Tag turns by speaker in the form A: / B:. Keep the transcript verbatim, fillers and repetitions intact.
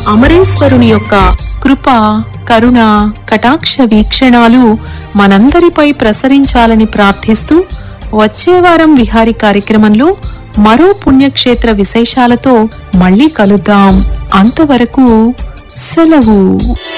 A: అమరేశ్వరుని యొక్క కృప, కరుణ, కటాక్ష వీక్షణాలు మనందరిపై ప్రసరించాలని ప్రార్థిస్తూ వచ్చే వారం విహారీ కార్యక్రమంలో మరో పుణ్యక్షేత్ర విశేషాలతో మళ్ళీ కలుద్దాం. అంతవరకు సెలవు.